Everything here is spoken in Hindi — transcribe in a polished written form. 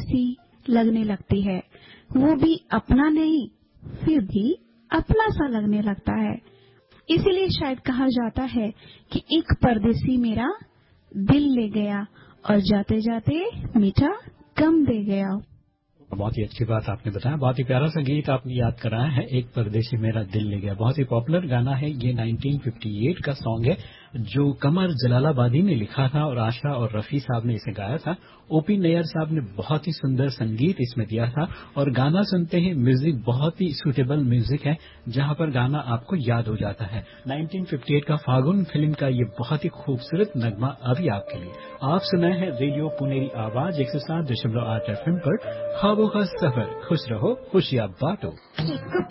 सी लगने लगती है। वो भी अपना नहीं, फिर भी अपना सा लगने लगता है। इसीलिए शायद कहा जाता है कि एक परदेसी मेरा दिल ले गया और जाते जाते मीठा गम दे गया। बहुत ही अच्छी बात आपने बताया, बहुत ही प्यारा सा गीत आपने याद कराया है, एक परदेसी मेरा दिल ले गया। बहुत ही पॉपुलर गाना है ये, 1958 का सॉन्ग है जो कमर जलालाबादी ने लिखा था और आशा और रफी साहब ने इसे गाया था। ओपी नैयर साहब ने बहुत ही सुंदर संगीत इसमें दिया था और गाना सुनते ही म्यूजिक बहुत ही सूटेबल म्यूजिक है जहां पर गाना आपको याद हो जाता है। 1958 का फागुन फिल्म का ये बहुत ही खूबसूरत नगमा अभी आपके लिए। आप सुनाए हैं रेडियो पुनेरी आवाज 107.8 FM पर ख्वाबों का सफर। खुश रहो, खुशियां बांटो।